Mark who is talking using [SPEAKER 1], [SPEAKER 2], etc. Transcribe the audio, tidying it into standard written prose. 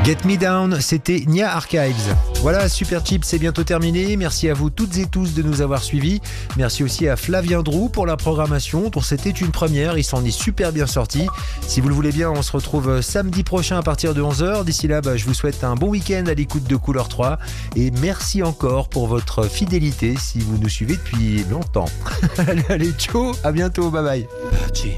[SPEAKER 1] Get Me Down, c'était Nia Archives. Voilà, Super Chips, c'est bientôt terminé. Merci à vous toutes et tous de nous avoir suivis. Merci aussi à Flavien Drou pour la programmation. Pour c'était une première, il s'en est super bien sorti. Si vous le voulez bien, on se retrouve samedi prochain à partir de 11h. D'ici là, je vous souhaite un bon week-end à l'écoute de Couleur 3. Et merci encore pour votre fidélité si vous nous suivez depuis longtemps. Allez, ciao, à bientôt, bye bye.